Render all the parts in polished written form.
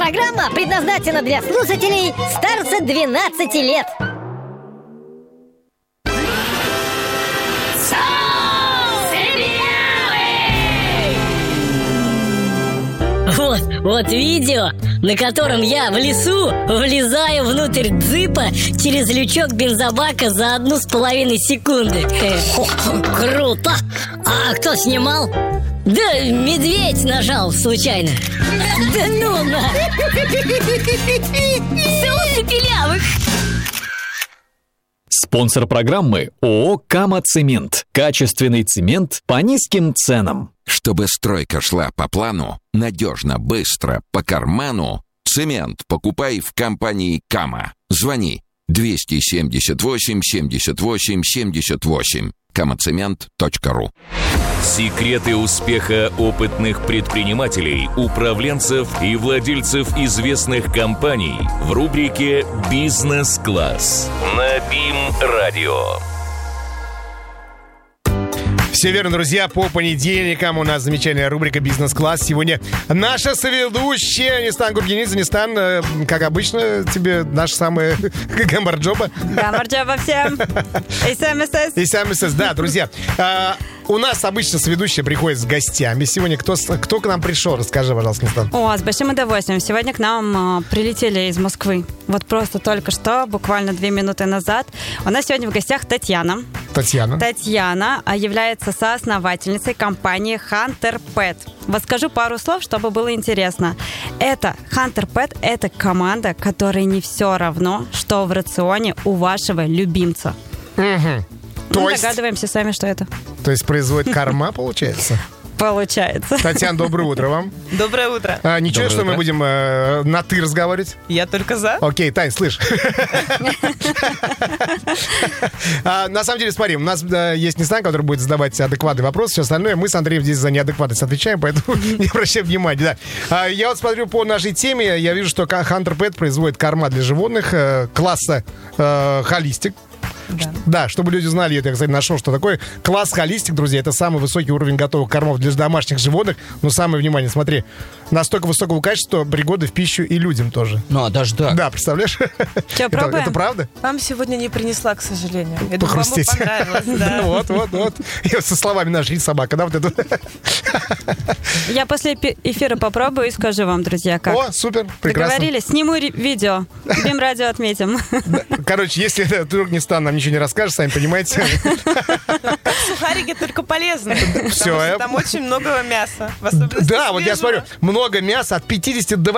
Программа предназначена для слушателей старше 12 лет. Вот видео, на котором я в лесу влезаю внутрь джипа через лючок бензобака за 1,5 секунды. Круто! А кто снимал? Да медведь нажал случайно. Да ну на! Село Пилявых. Спонсор программы ООО «Кама Цемент». Качественный цемент по низким ценам. Чтобы стройка шла по плану, надежно, быстро, по карману, цемент покупай в компании «Кама». Звони 278 78 78. kamacement.ru. Секреты успеха опытных предпринимателей, управленцев и владельцев известных компаний в рубрике «Бизнес-класс» на БИМ-радио. Все верно, друзья, по понедельникам у нас замечательная рубрика «Бизнес-класс». Сегодня наша соведущая Нистан Гургенидзе. Нистан, как обычно, тебе наша самая гамбарджоба. Гамбарджоба всем. ИСМСС. Да, друзья. У нас обычно соведущая приходит с гостями. Сегодня кто к нам пришел? Расскажи, пожалуйста, Нистан. С большим удовольствием. Сегодня к нам прилетели из Москвы. Вот просто только что, буквально 2 минуты назад. У нас сегодня в гостях Татьяна. Татьяна является соосновательницей компании Hunter Pet. Вот скажу пару слов, чтобы было интересно. Это Hunter Pet, это команда, которой не все равно, что в рационе у вашего любимца. Угу. Мы догадываемся сами, что это. То есть производит корма, получается? Получается. Татьяна, доброе утро вам. Доброе утро. Ничего, что мы будем на «ты» разговаривать? Я только за. Окей, Тань, слышь. На самом деле, смотри, у нас есть Нистан, который будет задавать адекватный вопрос. Все остальное мы с Андреем здесь за неадекватность отвечаем, поэтому не обращай внимания. Да. Я вот смотрю по нашей теме, я вижу, что Hunter Pet производит корма для животных класса холистик. Да, чтобы люди знали, это я, кстати, нашел, что такое класс холистик, друзья. Это самый высокий уровень готовых кормов для домашних животных. Но самое внимание, смотри, настолько высокого качества пригодны в пищу и людям тоже. Даже так. Да, представляешь? Что, пробуем? Это правда? Вам сегодня не принесла, к сожалению. Я думаю, вам понравилось. Да. Вот. Со словами «наша собака», да, вот это. Я после эфира попробую и скажу вам, друзья, как. О, супер, прекрасно. Договорились? Сниму видео. БИМ-радио отметим. Короче, если вдруг Нистан нам ничего не расскажет, сами понимаете. Сухарики только полезны. Все. Там очень много мяса. Да, вот я смотрю, много мяса, от 50 до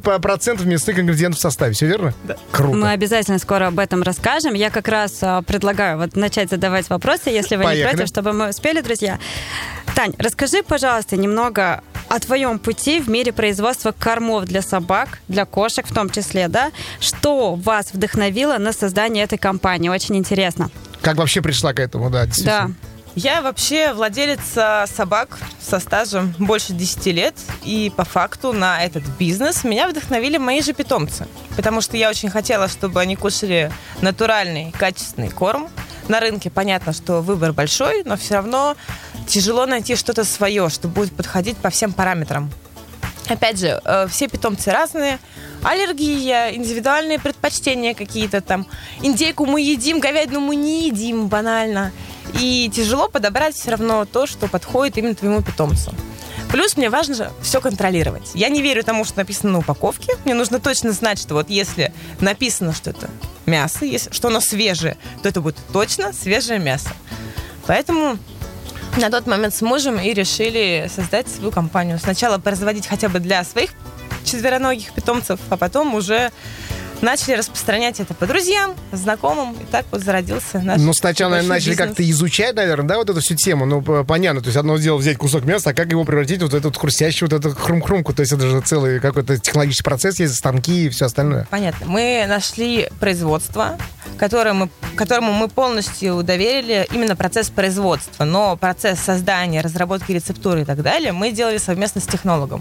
80% мясных ингредиентов в составе. Все верно? Да. Круто. Мы обязательно скоро об этом расскажем. Я как раз предлагаю начать задавать вопросы, если вы не против, чтобы мы успели, друзья. Тань, расскажи, пожалуйста, немного о твоем пути в мире производства кормов для собак, для кошек в том числе, да? Что вас вдохновило на создание этой компании? Очень интересно. Как вообще пришла к этому, да, действительно. Да. Я вообще владелица собак со стажем больше 10 лет. И по факту на этот бизнес меня вдохновили мои же питомцы. Потому что я очень хотела, чтобы они кушали натуральный, качественный корм. На рынке понятно, что выбор большой, но все равно тяжело найти что-то свое, что будет подходить по всем параметрам. Опять же, все питомцы разные. Аллергия, индивидуальные предпочтения какие-то там. Индейку мы едим, говядину мы не едим, банально. И тяжело подобрать все равно то, что подходит именно твоему питомцу. Плюс мне важно все контролировать. Я не верю тому, что написано на упаковке. Мне нужно точно знать, что вот если написано, что это мясо, что оно свежее, то это будет точно свежее мясо. Поэтому на тот момент с мужем и решили создать свою компанию. Сначала производить хотя бы для своих четвероногих питомцев, а потом уже начали распространять это по друзьям, знакомым, и так вот зародился наш сначала, наверное, начали бизнес. как-то изучать, наверное, да, вот эту всю тему. Понятно, то есть одно дело взять кусок мяса, а как его превратить в вот этот хрустящий, вот эту хрум-хрумку, то есть это же целый какой-то технологический процесс, есть станки и все остальное. Понятно. Мы нашли производство, которому мы полностью доверили именно процесс производства, но процесс создания, разработки рецептуры и так далее мы делали совместно с технологом.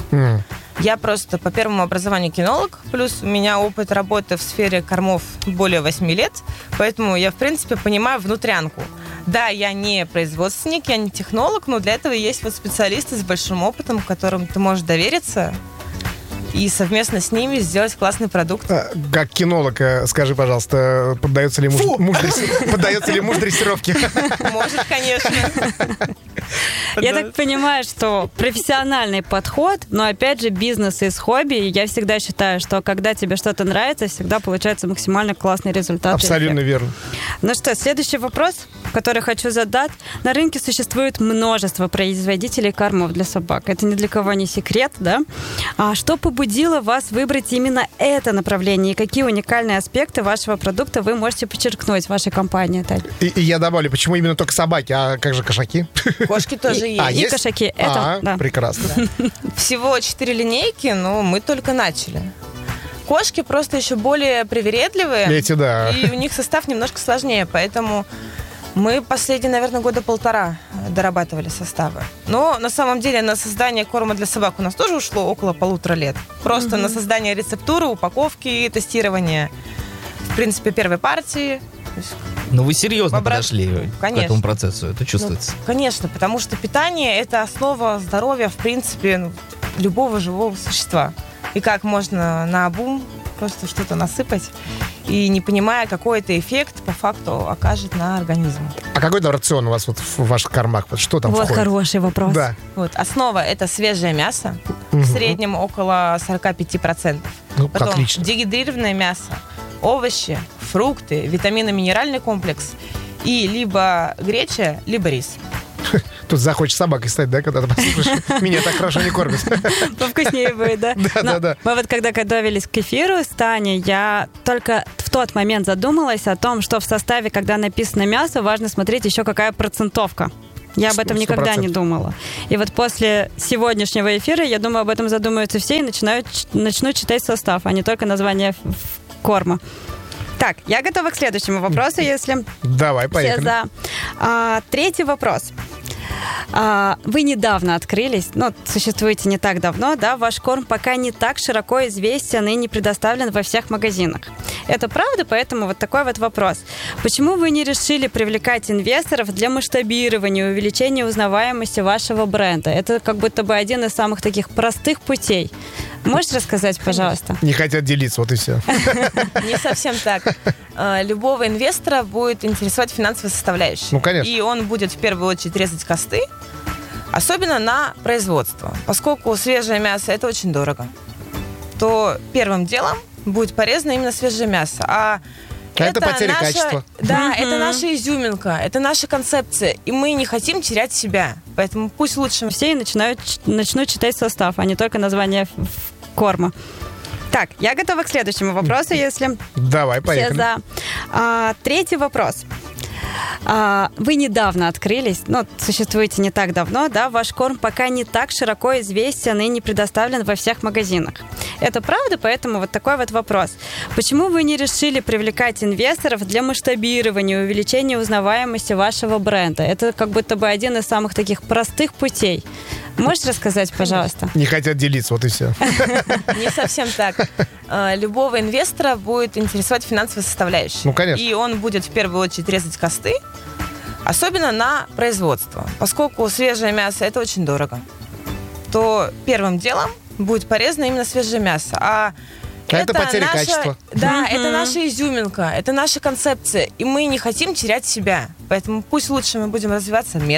Я просто по первому образованию кинолог, плюс у меня опыт работы в сфере кормов более 8 лет, поэтому я, в принципе, понимаю внутрянку. Да, я не производственник, я не технолог, но для этого есть вот специалисты с большим опытом, которым ты можешь довериться и совместно с ними сделать классный продукт. Как кинолог, скажи, пожалуйста, поддается ли муж дрессировке? Может, конечно. Я так понимаю, что профессиональный подход, но опять же бизнес из хобби. И я всегда считаю, что когда тебе что-то нравится, всегда получается максимально классный результат. Абсолютно верно. Ну что, следующий вопрос, который хочу задать. На рынке существует множество производителей кормов для собак. Это ни для кого не секрет, да? А что побудило вас выбрать именно это направление? И какие уникальные аспекты вашего продукта вы можете подчеркнуть в вашей компании, Тань? И я добавлю, почему именно только собаки, а как же кошаки? Кошки тоже есть. И кошаки. Это, да. Прекрасно. Всего 4 линейки, но мы только начали. Кошки просто еще более привередливые. Эти, да. И у них состав немножко сложнее, поэтому мы последние, наверное, 1.5 года дорабатывали составы. Но на самом деле на создание корма для собак у нас тоже ушло около 1,5 лет. Просто на создание рецептуры, упаковки, тестирование, в принципе, первой партии. Но вы серьезно подошли к этому процессу, это чувствуется? Ну, конечно, потому что питание – это основа здоровья, в принципе, любого живого существа. И как можно наобум просто что-то насыпать, и не понимая, какой это эффект по факту окажет на организм. А какой там рацион у вас вот в ваших кормах? Что там входит? Вот хороший вопрос. Да. Вот, основа – это свежее мясо, в среднем около 45%. Ну, Потом отлично. дегидрированное мясо, овощи, фрукты, витаминно-минеральный комплекс и либо греча, либо рис. Тут захочешь собакой стать, да, когда ты послушаешь? Меня так хорошо не кормят. Повкуснее будет, да? Да. Мы вот когда готовились к эфиру с Таней, я только в тот момент задумалась о том, что в составе, когда написано мясо, важно смотреть еще какая процентовка. Я об этом никогда не думала. И вот после сегодняшнего эфира, я думаю, об этом задумаются все и начнут читать состав, а не только название корма. Так, я готова к следующему вопросу, если... Давай, поехали. Третий вопрос. Вы недавно открылись, существуете не так давно, да, ваш корм пока не так широко известен и не предоставлен во всех магазинах. Это правда, поэтому вот такой вот вопрос. Почему вы не решили привлекать инвесторов для масштабирования и увеличения узнаваемости вашего бренда? Это как будто бы один из самых таких простых путей. Можешь рассказать, пожалуйста? Не хотят делиться, вот и все. Не совсем так. Любого инвестора будет интересовать финансовая составляющая. Ну, конечно. И он будет в первую очередь резать косты, особенно на производство. Поскольку свежее мясо – это очень дорого, то первым делом будет порезано именно свежее мясо. А это потеря качества. Да, это наша изюминка, это наша концепция, и мы не хотим терять себя. Поэтому пусть лучше... Все начнут читать состав, а не только название корма. Так, я готова к следующему вопросу, если... Давай, поехали. Третий вопрос. Вы недавно открылись, существуете не так давно, да, ваш корм пока не так широко известен и не предоставлен во всех магазинах. Это правда, поэтому вот такой вот вопрос. Почему вы не решили привлекать инвесторов для масштабирования и увеличения узнаваемости вашего бренда? Это как будто бы один из самых таких простых путей. Можешь рассказать, пожалуйста? Не хотят делиться, вот и все. Не совсем так. Любого инвестора будет интересовать финансовая составляющая. Ну, конечно. И он будет в первую очередь резать косты, особенно на производство. Поскольку свежее мясо – это очень дорого, то первым делом будет порезано именно свежее мясо. А это потеря качества. Да, это наша изюминка, это наша концепция, и мы не хотим терять себя. Поэтому пусть лучше мы будем развиваться медленно.